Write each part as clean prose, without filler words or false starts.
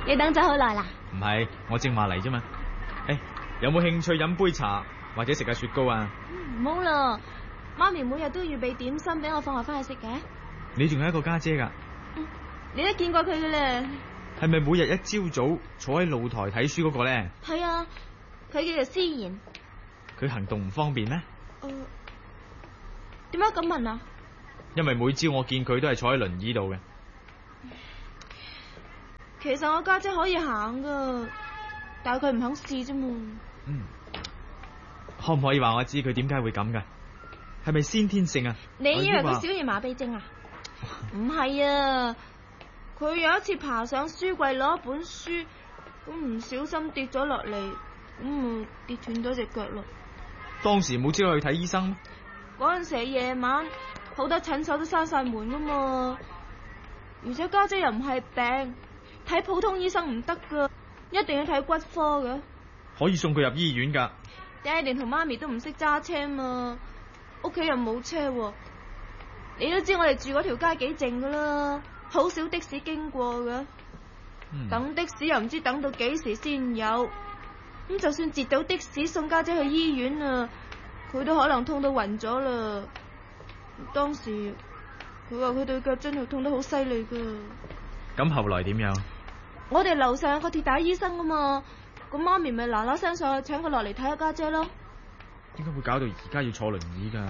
你等咗好耐啦？ 唔係，我正話嚟啫嘛。有冇興趣飲杯茶或者食下雪糕啊？ 唔好啦，媽咪每日都預備點心俾我放學翻去食嘅。 你仲有一個家姐噶？ 你都見過佢嘅啦。 係咪每日一朝早坐喺露台睇書嗰個咧？ 係啊，佢叫做思妍。 佢行動唔方便咩？ 點解咁問啊？ 因為每朝我見佢都係坐喺輪椅度嘅。 其實我家姐可以行噶，但係佢唔肯試啫嘛。 可唔可以話我知佢點解會咁噶？係咪先天性啊？ 你以為佢小兒麻痹症啊？唔係啊，佢有一次爬上書櫃攞一本書，咁唔小心跌咗落嚟，咁跌斷咗隻腳咯。 當時冇即刻去睇醫生咩？ 嗰陣時係夜晚，好多診所都閂晒門噶嘛，而且家姐又唔係病，睇普通醫生唔得噶，一定要睇骨科噶。 可以送佢入醫院噶。 爹哋同媽咪都唔識揸車嘛，屋企又冇車喎。你都知我哋住嗰條街幾靜噶啦，好少的士經過噶。等的士又唔知等到幾時先有，咁就算截到的士送家姐去醫院啊，佢都可能痛到暈咗啦。當時佢話佢對腳真係痛得好犀利噶。 咁後來點樣？ 我哋樓上有個鐵打醫生啊嘛，咁媽咪咪嗱嗱聲上去請佢落嚟睇下家姐咯。 點解會搞到而家要坐輪椅噶？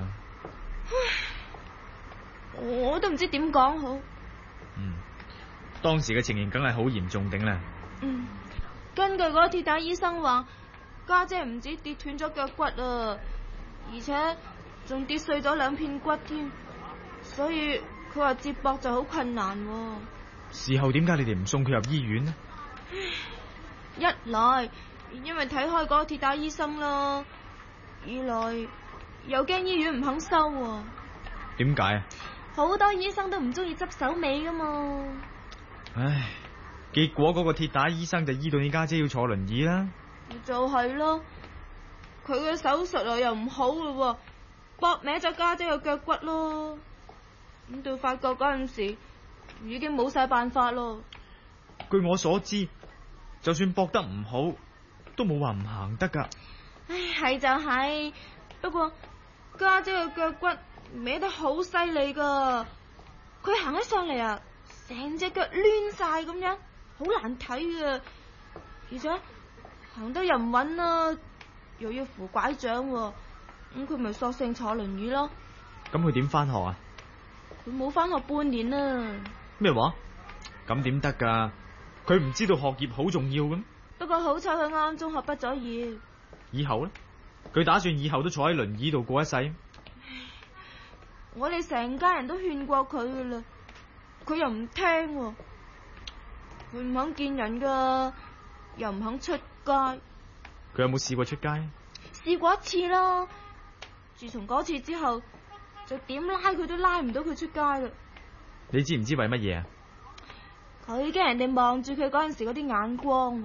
我都唔知點講好。 當時嘅情形梗係好嚴重頂啦。 根據嗰個鐵打醫生話，家姐唔止跌斷咗腳骨啊，而且仲跌碎咗2片骨添，所以佢話接駁就好困難。 事後點解你哋唔送佢入醫院呢？ 一來因為睇開嗰個鐵打醫生啦，二來又驚醫院唔肯收。 點解啊？ 好多醫生都唔中意執手尾噶嘛。 唉，結果嗰個鐵打醫生就醫到你家姐要坐輪椅啦。 就係咯，佢嘅手術又唔好咯，駁歪咗家姐嘅腳骨咯。咁到發覺嗰陣時，已經冇晒辦法咯。 據我所知，就算駁得唔好，都冇話唔行得噶。 唉，係就係，不過家姐嘅腳骨歪得好犀利噶，佢行起上嚟啊，成隻腳攣晒咁樣，好難睇啊！而且行得又唔穩啦，又要扶拐杖，咁佢咪索性坐輪椅咯。 咁佢點翻學啊？ 佢冇翻學半年啦。 咩話？咁點得噶？佢唔知道學業好重要嘅。 不過好彩佢啱啱中學畢咗業。 以後呢？佢打算以後都坐喺輪椅度過一世。 我哋成家人都勸過佢噶啦，佢又唔聽。佢唔肯見人噶，又唔肯出街。佢有冇試過出街？ 試過一次啦。自從嗰次之後，就點拉佢都拉唔到佢出街啦。 你知唔知為乜嘢啊？ 佢驚人哋望住佢嗰陣時嗰啲眼光。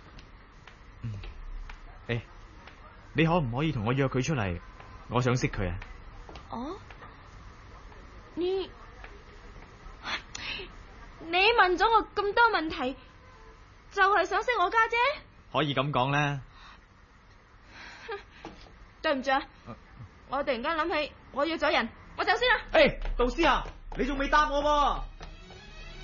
你可唔可以同我約佢出嚟？我想識佢啊。 你問咗我咁多問題，就係想識我家姐？ 可以咁講啦。 對唔住啊，我突然間諗起我要咗人，我走先啦。 導師啊，你仲未答我喎。